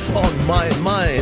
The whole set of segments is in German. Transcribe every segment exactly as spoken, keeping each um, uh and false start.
What's on my mind?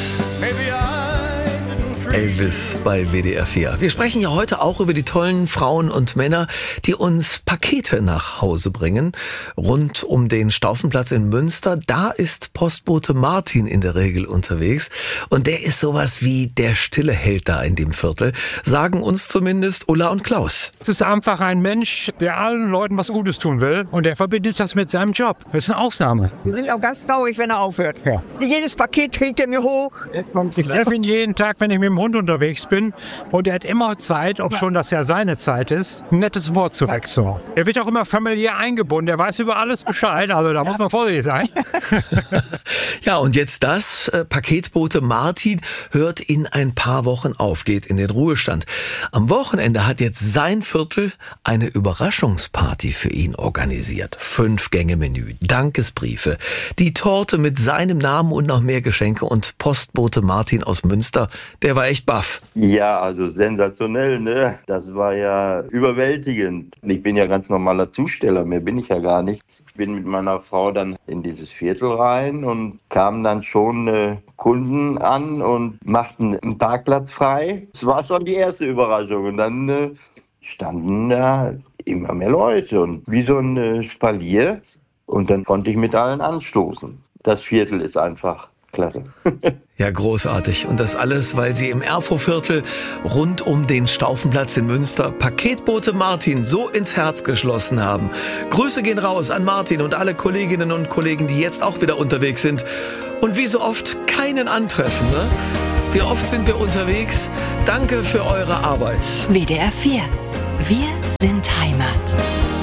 Elvis bei W D R vier. Wir sprechen ja heute auch über die tollen Frauen und Männer, die uns Pakete nach Hause bringen. Rund um den Staufenplatz in Münster, da ist Postbote Martin in der Regel unterwegs. Und der ist sowas wie der stille Held da in dem Viertel, sagen uns zumindest Ulla und Klaus. Es ist einfach ein Mensch, der allen Leuten was Gutes tun will. Und er verbindet das mit seinem Job. Das ist eine Ausnahme. Wir sind auch ganz traurig, wenn er aufhört. Ja. Jedes Paket trägt er mir hoch. Ich treffe ihn jeden Tag, wenn ich mit dem Hund unterwegs bin. Und er hat immer Zeit, ob schon das ja seine Zeit ist, ein nettes Wort zu wechseln. Er wird auch immer familiär eingebunden. Er weiß über alles Bescheid. Also da muss man vorsichtig sein. Ja, und jetzt das. Äh, Paketbote Martin hört in ein paar Wochen auf, geht in den Ruhestand. Am Wochenende hat jetzt sein Viertel eine Überraschungsparty für ihn organisiert. Fünf-Gänge-Menü, Dankesbriefe, die Torte mit seinem Namen und noch mehr Geschenke. Und Postbote Martin aus Münster, der war echt baff. Ja, also sensationell, ne? Das war ja überwältigend. Ich bin ja ganz normaler Zusteller, mehr bin ich ja gar nicht. Ich bin mit meiner Frau dann in dieses Viertel rein und kamen dann schon äh, Kunden an und machten einen Parkplatz frei. Das war schon die erste Überraschung. Und dann äh, standen da immer mehr Leute und wie so ein äh, Spalier. Und dann konnte ich mit allen anstoßen. Das Viertel ist einfach klasse. Ja, großartig. Und das alles, weil sie im Erfurtviertel rund um den Staufenplatz in Münster Paketbote Martin so ins Herz geschlossen haben. Grüße gehen raus an Martin und alle Kolleginnen und Kollegen, die jetzt auch wieder unterwegs sind und wie so oft keinen antreffen. Ne? Wie oft sind wir unterwegs? Danke für eure Arbeit. W D R vier. Wir sind Heimat.